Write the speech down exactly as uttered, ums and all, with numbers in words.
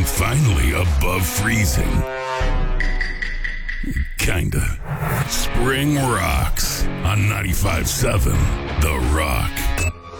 and finally above freezing. Kinda. Spring rocks on ninety-five seven The Rock.